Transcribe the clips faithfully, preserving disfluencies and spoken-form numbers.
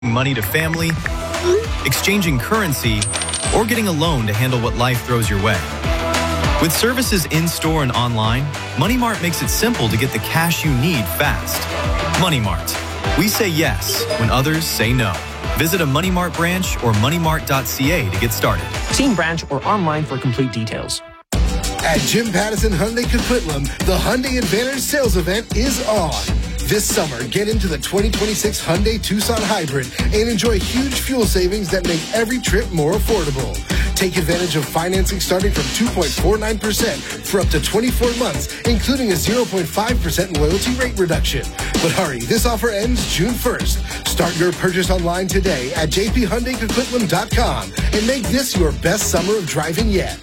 money to family, exchanging currency, or getting a loan to handle what life throws your way. With services in-store and online, Money Mart makes it simple to get the cash you need fast. Money Mart. We say yes when others say no. Visit a Money Mart branch or money mart dot c a to get started. See in branch or online for complete details. At Jim Pattison Hyundai Coquitlam, the Hyundai Advantage sales event is on. This summer, get into the twenty twenty-six Hyundai Tucson Hybrid and enjoy huge fuel savings that make every trip more affordable. Take advantage of financing starting from two point four nine percent for up to twenty-four months, including a zero point five percent loyalty rate reduction. But hurry, this offer ends June first. Start your purchase online today at j p hyundai coquitlam dot com and make this your best summer of driving yet.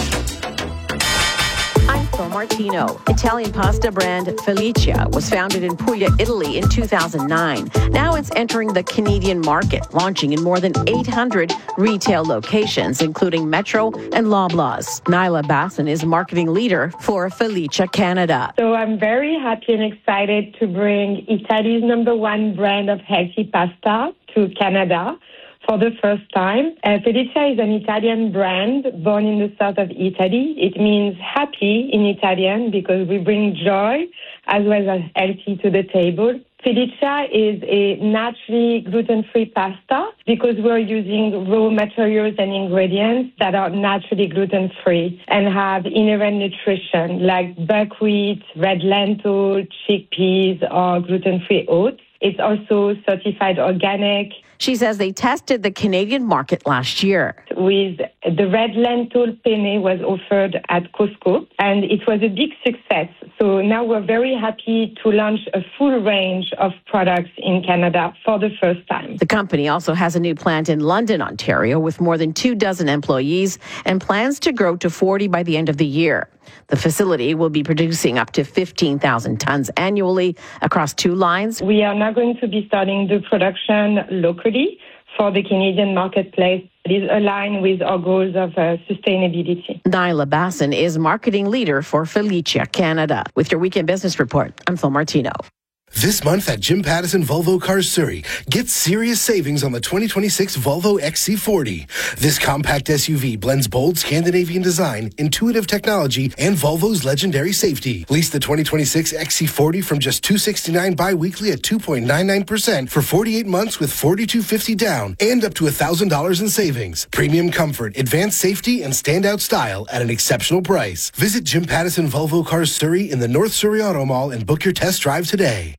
I'm Phil Martino. Italian pasta brand Felicia was founded in Puglia, Italy in two thousand nine. Now it's entering the Canadian market, launching in more than eight hundred retail locations, including Metro and Loblaws. Nyla Basson is marketing leader for Felicia Canada. So I'm very happy and excited to bring Italy's number one brand of healthy pasta to Canada for the first time. Uh, Felicia is an Italian brand born in the south of Italy. It means happy in Italian because we bring joy as well as healthy to the table. Felicia is a naturally gluten-free pasta because we're using raw materials and ingredients that are naturally gluten-free and have inherent nutrition like buckwheat, red lentil, chickpeas, or gluten-free oats. It's also certified organic. She says they tested the Canadian market last year. With the red lentil penne was offered at Costco, and it was a big success. So now we're very happy to launch a full range of products in Canada for the first time. The company also has a new plant in London, Ontario, with more than two dozen employees and plans to grow to forty by the end of the year. The facility will be producing up to fifteen thousand tons annually across two lines. We are now going to be starting the production locally for the Canadian marketplace. It is aligned with our goals of uh, sustainability. Nyla Basson is marketing leader for Felicia Canada. With your Weekend Business Report, I'm Phil Martino. This month at Jim Pattison Volvo Cars Surrey, get serious savings on the twenty twenty-six Volvo X C forty. This compact S U V blends bold Scandinavian design, intuitive technology, and Volvo's legendary safety. Lease the twenty twenty-six X C forty from just two hundred sixty-nine dollars bi-weekly at two point nine nine percent for forty-eight months with four thousand two hundred fifty dollars down and up to one thousand dollars in savings. Premium comfort, advanced safety, and standout style at an exceptional price. Visit Jim Pattison Volvo Cars Surrey in the North Surrey Auto Mall and book your test drive today.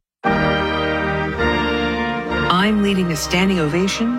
I'm leading a standing ovation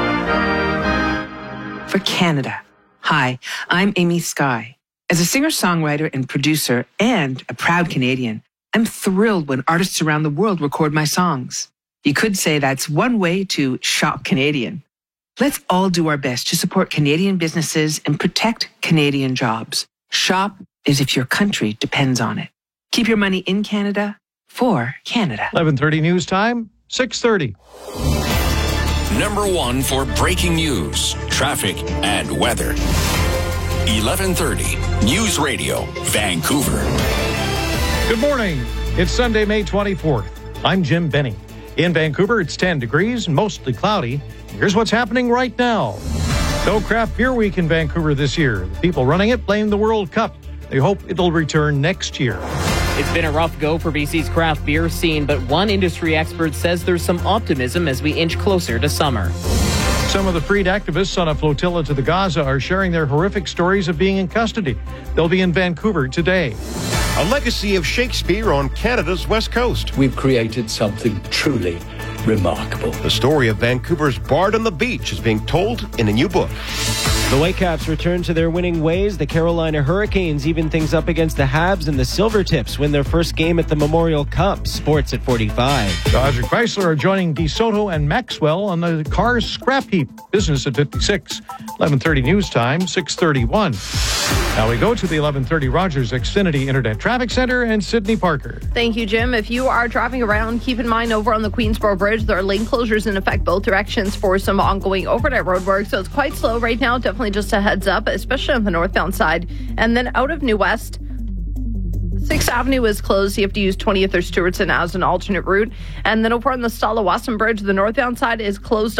for Canada. Hi, I'm Amy Skye. As a singer-songwriter and producer and a proud Canadian, I'm thrilled when artists around the world record my songs. You could say that's one way to shop Canadian. Let's all do our best to support Canadian businesses and protect Canadian jobs. Shop as if your country depends on it. Keep your money in Canada for Canada. eleven thirty news time, six thirty. Number one for breaking news, traffic, and weather. eleven thirty News Radio, Vancouver. Good morning. It's Sunday, May twenty-fourth. I'm Jim Benny. In Vancouver, it's ten degrees and mostly cloudy. Here's what's happening right now. No craft beer week in Vancouver this year. The people running it blame the World Cup. They hope it'll return next year. It's been a rough go for B C's craft beer scene, but one industry expert says there's some optimism as we inch closer to summer. Some of the freed activists on a flotilla to the Gaza are sharing their horrific stories of being in custody. They'll be in Vancouver today. A legacy of Shakespeare on Canada's west coast. We've created something truly remarkable. The story of Vancouver's Bard on the Beach is being told in a new book. The Whitecaps return to their winning ways. The Carolina Hurricanes even things up against the Habs, and the Silvertips win their first game at the Memorial Cup. Sports at forty-five. Dodge and Chrysler are joining DeSoto and Maxwell on the Cars Scrap Heap. Business at fifty-six. eleven thirty news time, six thirty-one. Now we go to the eleven thirty Rogers Xfinity Internet Traffic Center and Sydney Parker. Thank you, Jim. If you are driving around, keep in mind over on the Queensboro Bridge, there are lane closures in effect both directions for some ongoing overnight road work. So it's quite slow right now. Definitely just a heads up, especially on the northbound side. And then out of New West, sixth Avenue is closed. You have to use twentieth or Stewartson as an alternate route. And then over on the Stala Wasson Bridge, the northbound side is closed